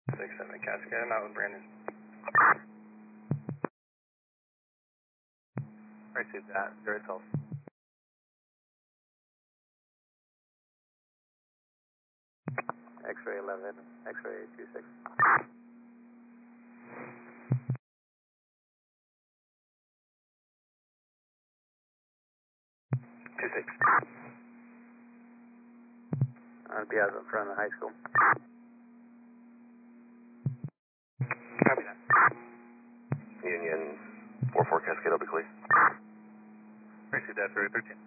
6-7 Cascade, I'm out with Brandon. Received that, 012. X-ray 11, X-ray 26. I'll be out in front of the high school. Copy that. Union 4-4 Cascade, I'll be clear. Received that, 013.